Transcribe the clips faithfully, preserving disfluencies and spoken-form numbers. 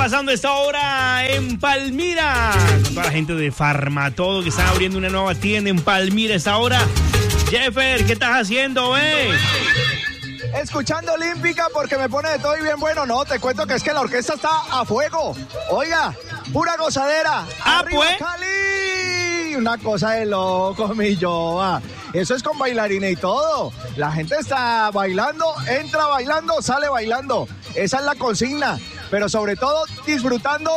Pasando esta hora en Palmira, con toda la gente de Farmatodo que están abriendo una nueva tienda en Palmira esta hora. Jeffer, ¿qué estás haciendo, eh? Escuchando Olímpica porque me pone de todo y bien bueno. No, te cuento que es que la orquesta está a fuego. Oiga, pura gozadera. Ah, ¡Arriba, pues. Cali! Una cosa de loco, mi Yoba. Eso es con bailarina y todo. La gente está bailando, entra bailando, sale bailando. Esa es la consigna. Pero sobre todo disfrutando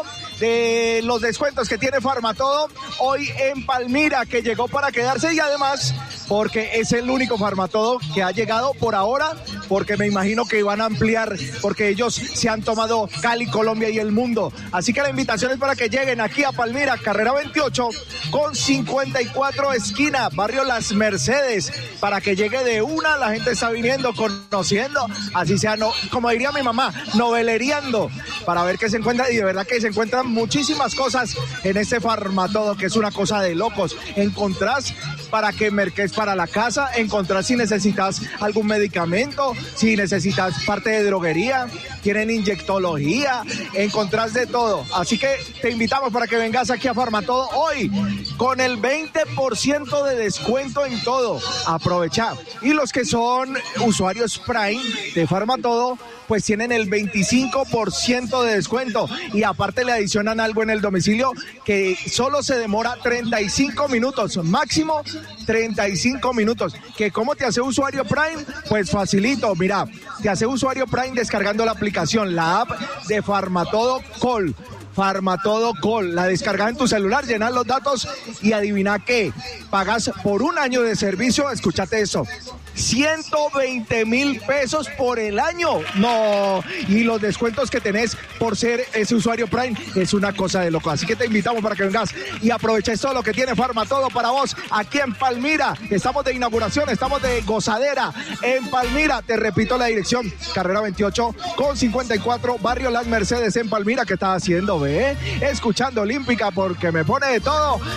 de los descuentos que tiene Farmatodo hoy en Palmira, que llegó para quedarse, y además porque es el único Farmatodo que ha llegado por ahora, porque me imagino que van a ampliar, porque ellos se han tomado Cali, Colombia y el mundo. Así que la invitación es para que lleguen aquí a Palmira, carrera veintiocho con cincuenta y cuatro, esquina, barrio Las Mercedes, para que llegue de una. La gente está viniendo, conociendo, así sea, no, como diría mi mamá, noveleriando, para ver qué se encuentra, y de verdad que se encuentran muchísimas cosas en este Farmatodo, que es una cosa de locos. Encontrás para que merques para la casa, encontrás si necesitas algún medicamento, si necesitas parte de droguería, tienen inyectología, encontrás de todo. Así que te invitamos para que vengas aquí a Farmatodo hoy con el veinte por ciento de descuento en todo. Aprovecha. Y los que son usuarios Prime de Farmatodo, pues tienen el veinticinco por ciento de descuento, y aparte le adicionan algo en el domicilio que solo se demora treinta y cinco minutos, máximo treinta y cinco minutos. ¿Que cómo te hace usuario Prime? Pues facilito, mira, te hace usuario Prime descargando la aplicación, la app de Farmatodo Call. Farmatodo Call, la descargas en tu celular, llenas los datos y adivina qué, pagas por un año de servicio, escúchate eso, ciento veinte mil pesos por el año. No, y los descuentos que tenés por ser ese usuario Prime es una cosa de loco. Así que te invitamos para que vengas y aproveches todo lo que tiene Farmatodo para vos aquí en Palmira. Estamos de inauguración, estamos de gozadera en Palmira. Te repito la dirección, carrera veintiocho con cincuenta y cuatro, barrio Las Mercedes en Palmira. ¿Qué estás haciendo, ve? Escuchando Olímpica porque me pone de todo.